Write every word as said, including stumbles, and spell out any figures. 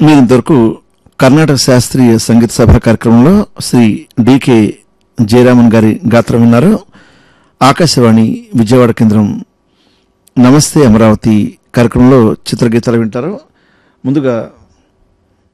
మీరు ఇంతవరకు కర్ణాటక శాస్త్రీయ సంగీత సభ కార్యక్రమంలో శ్రీ డికే జయరామన్ గారి గాత్రం విన్నారు. ఆకాశవాణి విజయవాడ కేంద్రం నమస్తే అమరావతి కార్యక్రమంలో చిత్రగీతాలు వింటారు. ముందుగా